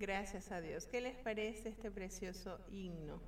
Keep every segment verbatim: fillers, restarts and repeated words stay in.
Gracias a Dios. ¿Qué les parece este precioso himno?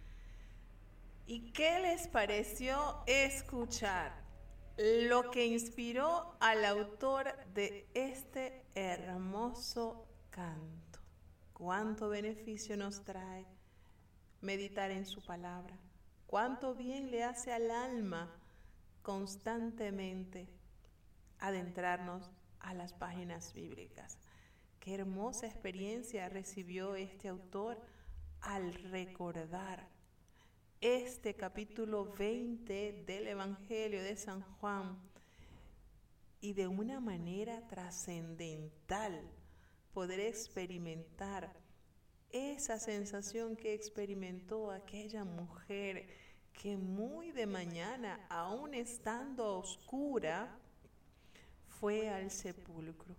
¿Y qué les pareció escuchar lo que inspiró al autor de este hermoso canto? ¿Cuánto beneficio nos trae meditar en su palabra? ¿Cuánto bien le hace al alma constantemente adentrarnos a las páginas bíblicas? Qué hermosa experiencia recibió este autor al recordar este capítulo veinte del Evangelio de San Juan y de una manera trascendental poder experimentar esa sensación que experimentó aquella mujer que muy de mañana, aún estando a oscura, fue al sepulcro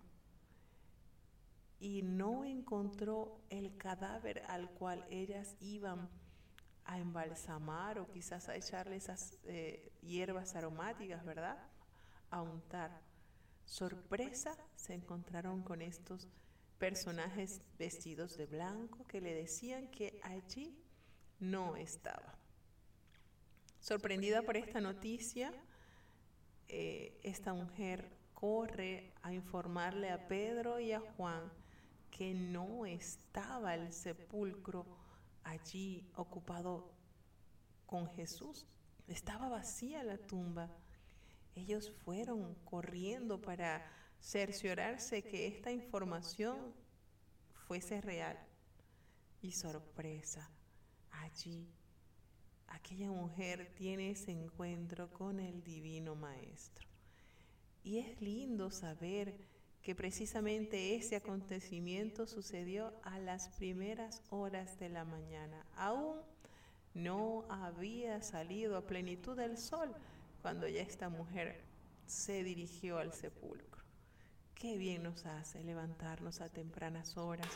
y no encontró el cadáver al cual ellas iban a embalsamar o quizás a echarle esas eh, hierbas aromáticas, ¿verdad? A untar. Sorpresa, se encontraron con estos personajes vestidos de blanco que le decían que allí no estaba. Sorprendida por esta noticia, eh, esta mujer corre a informarle a Pedro y a Juan que no estaba el sepulcro allí ocupado con Jesús. Estaba vacía la tumba. Ellos fueron corriendo para cerciorarse que esta información fuese real. Y sorpresa, allí aquella mujer tiene ese encuentro con el Divino Maestro. Y es lindo saber que precisamente ese acontecimiento sucedió a las primeras horas de la mañana. Aún no había salido a plenitud el sol cuando ya esta mujer se dirigió al sepulcro. Qué bien nos hace levantarnos a tempranas horas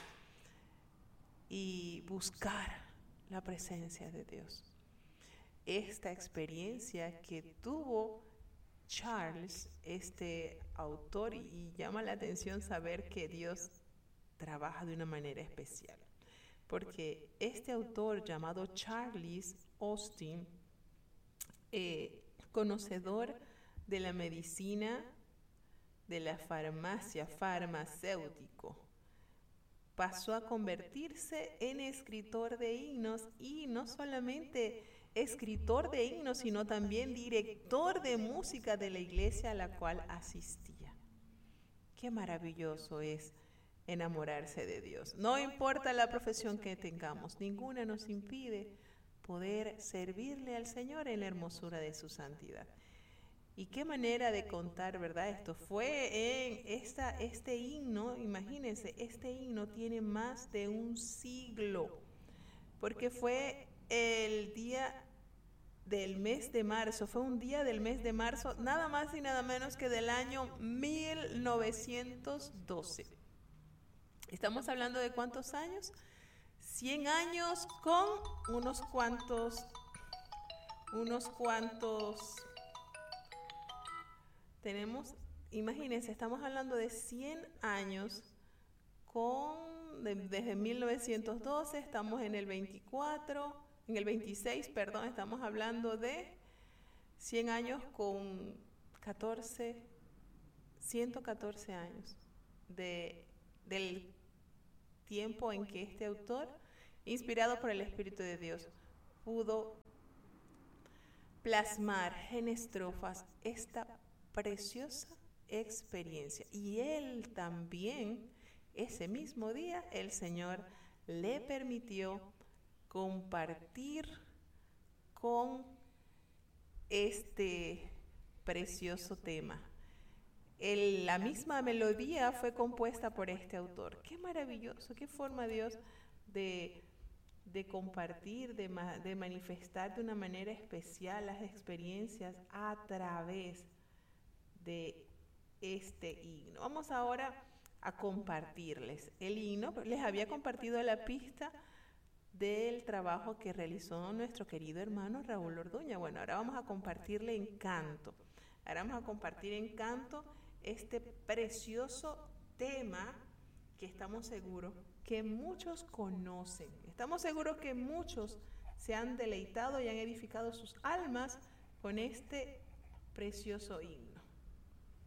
y buscar la presencia de Dios. Esta experiencia que tuvo Charles, este autor, y llama la atención saber que Dios trabaja de una manera especial, porque este autor llamado Charles Austin, eh, conocedor de la medicina, de la farmacia, farmacéutico, pasó a convertirse en escritor de himnos y no solamente escritor de himnos, sino también director de música de la iglesia a la cual asistía. Qué maravilloso es enamorarse de Dios. No importa la profesión que tengamos, ninguna nos impide poder servirle al Señor en la hermosura de su santidad. Y qué manera de contar, ¿verdad? Esto fue en esta, este himno, imagínense, este himno tiene más de un siglo, porque fue el día del mes de marzo, fue un día del mes de marzo, nada más y nada menos que del año mil novecientos doce. Estamos hablando de ¿cuántos años? cien años con unos cuantos, unos cuantos, tenemos, imagínense, estamos hablando de cien años con, de, desde mil novecientos doce, estamos en el veinticuatro, en el veintiséis, perdón, estamos hablando de cien años con catorce, ciento catorce años de, del tiempo en que este autor, inspirado por el Espíritu de Dios, pudo plasmar en estrofas esta preciosa experiencia. Y él también, ese mismo día, el Señor le permitió compartir con este precioso tema. El, la misma melodía fue compuesta por este autor. Qué maravilloso, qué forma Dios de, de compartir, de, ma, de manifestar de una manera especial las experiencias a través de este himno. Vamos ahora a compartirles el himno. Les había compartido la pista del trabajo que realizó nuestro querido hermano Raúl Orduña. Bueno, ahora vamos a compartirle en canto. Ahora vamos a compartir en canto este precioso tema que estamos seguros que muchos conocen. Estamos seguros que muchos se han deleitado y han edificado sus almas con este precioso himno.